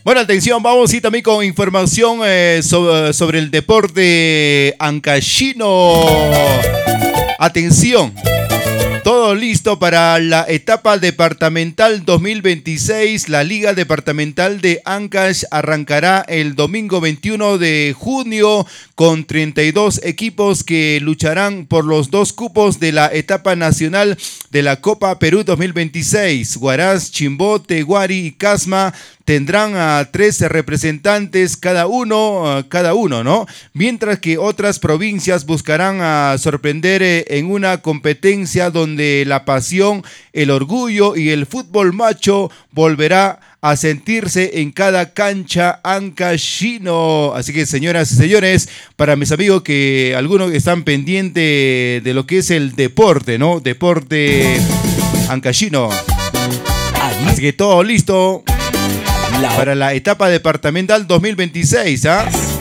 Bueno, atención, vamos y también con información sobre el deporte ancaicino. Atención. Todo listo para la etapa departamental 2026. La Liga Departamental de Ancash arrancará el domingo 21 de junio con 32 equipos que lucharán por los 2 cupos de la etapa nacional de la Copa Perú 2026. Huaraz, Chimbote, Guari y Casma tendrán a 13 representantes cada uno, ¿no? Mientras que otras provincias buscarán sorprender en una competencia donde la pasión, el orgullo y el fútbol macho volverá a sentirse en cada cancha ancaicino. Así que, señoras y señores, para mis amigos que algunos están pendientes de lo que es el deporte, ¿no? Deporte ancaicino. Así que todo listo para la etapa departamental 2026, ¿ah?